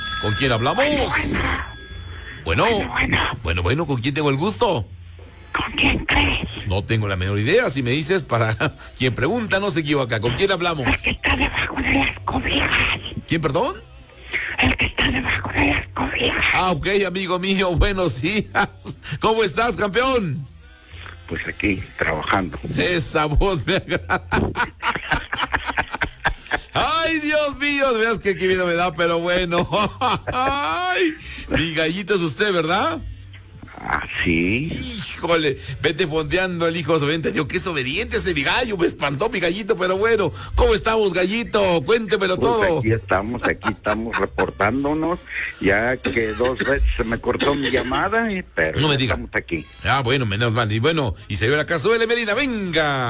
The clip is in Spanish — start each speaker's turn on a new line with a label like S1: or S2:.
S1: ¿Con quién hablamos? Bueno, bueno, ¿con quién tengo el gusto?
S2: ¿Con quién crees?
S1: No tengo la menor idea. Si me dices, para quien pregunta no se equivoca. ¿Con quién hablamos?
S2: El que está debajo de las cobijas.
S1: ¿Quién, perdón?
S2: El que está debajo de las cobijas.
S1: Ah, ok, amigo mío. Buenos días. ¿Cómo estás, campeón?
S3: Pues aquí, trabajando.
S1: Esa voz me agrada. Ay, Dios mío, veas que miedo me da, pero bueno. Ay, mi gallito es usted, ¿verdad?
S3: Ah, sí.
S1: Híjole, vete fondeando el hijo obediente. Digo, que es obediente este mi gallo, me espantó mi gallito, pero bueno, ¿cómo estamos, gallito? Cuéntemelo
S3: Pues
S1: todo.
S3: aquí estamos reportándonos. Ya que 2 veces se me cortó mi llamada, pero
S1: No me diga.
S3: estamos aquí.
S1: Ah, bueno, menos mal. Y bueno, y se vio la cazuela, Merina, venga.